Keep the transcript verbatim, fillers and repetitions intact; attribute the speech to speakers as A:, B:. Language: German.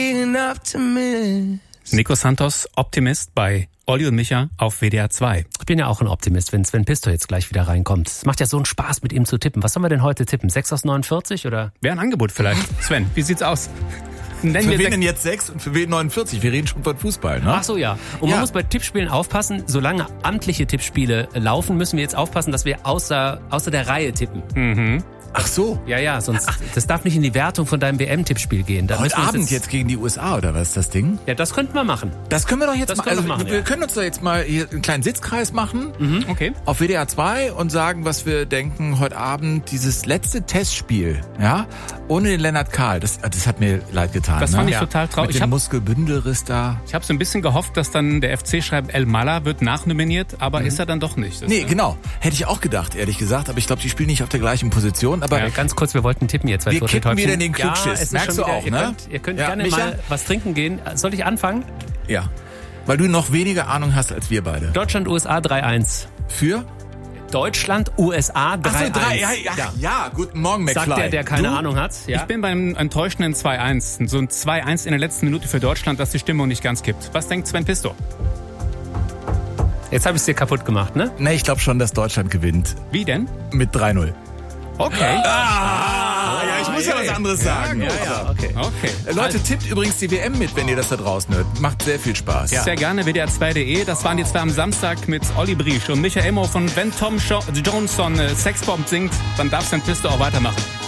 A: Nico Santos, Optimist bei Olli und Micha auf W D R zwei.
B: Ich bin ja auch ein Optimist, wenn Sven Pistor jetzt gleich wieder reinkommt. Es macht ja so einen Spaß, mit ihm zu tippen. Was sollen wir denn heute tippen? sechs aus neunundvierzig oder?
A: Wäre ein Angebot vielleicht. Sven, wie sieht's aus? Nennen
C: für
A: wir
C: wen
A: sech-
C: denn jetzt sechs und für wen neunundvierzig? Wir reden schon von Fußball, ne?
B: Ach so, ja. Und
C: Ja.
B: man muss bei Tippspielen aufpassen, solange amtliche Tippspiele laufen, müssen wir jetzt aufpassen, dass wir außer, außer der Reihe tippen.
A: Mhm.
C: Ach so.
B: Ja, ja, sonst, das darf nicht in die Wertung von deinem W M-Tippspiel gehen. Da
C: Heute
B: müssen wir uns
C: Abend jetzt gegen die U S A, oder was ist das Ding?
B: Ja, das könnten wir machen.
C: Das können wir doch jetzt
B: Das
C: mal,
B: können
C: also
B: wir machen,
C: wir
B: ja.
C: können uns da jetzt mal hier einen kleinen Sitzkreis machen.
A: Mhm, okay.
C: Auf W D R zwei und sagen, was wir denken heute Abend, dieses letzte Testspiel, ja, ohne den Lennart Kahl, das, das hat mir leid getan.
A: Das
C: ne?
A: fand ich
C: ja.
A: total traurig.
C: Mit
A: Ich
C: dem
A: hab-
C: Muskelbündelriss da.
A: Ich habe so ein bisschen gehofft, dass dann der F C schreibt, El Mala wird nachnominiert, aber ist er dann doch nicht. Das
C: Nee,
A: ist-
C: genau. Hätte ich auch gedacht, ehrlich gesagt, aber ich glaube, die spielen nicht auf der gleichen Position, aber
A: Ja.
B: Äh, Ganz kurz, wir wollten tippen jetzt. weil
C: Wir
B: Tote
C: kippen
B: Täubchen-
C: wieder den
B: Ja,
C: Klugschiss.
B: es ist
C: Merkst
B: schon
C: du
B: wieder,
C: auch,
B: ihr
C: ne?
B: Könnt, ihr könnt
C: Ja,
B: gerne
C: Micha?
B: mal was trinken gehen. Soll ich anfangen?
C: ja, weil du noch weniger Ahnung hast als wir beide.
B: Deutschland, U S A drei eins.
C: Für?
B: Deutschland, U S A drei eins.
C: Ach so, drei, ja, ja, ja, guten Morgen, McFly.
B: Sagt der, der keine
C: du?
B: Ahnung hat. Ja?
A: Ich bin beim enttäuschenden zwei eins. So ein zwei eins in der letzten Minute für Deutschland, dass die Stimmung nicht ganz kippt. Was denkt Sven Pistor?
B: Jetzt habe ich es dir kaputt gemacht, ne?
C: Nee, ich glaube schon, dass Deutschland gewinnt.
A: Wie denn?
C: Mit drei null.
A: Okay.
C: Ah, ja, ich muss ja was anderes sagen.
B: Ja, ja, okay.
A: Okay.
C: Äh, Leute, tippt übrigens die W M mit, wenn ihr das da draußen hört. Macht sehr viel Spaß.
A: Sehr gerne, W D R zwei punkt de. Das waren die zwei am Samstag mit Olli Briesch und Michael Emo von Wenn Tom Scho- Johnson äh, Sexbomb singt, dann darf Sven Pistor auch weitermachen.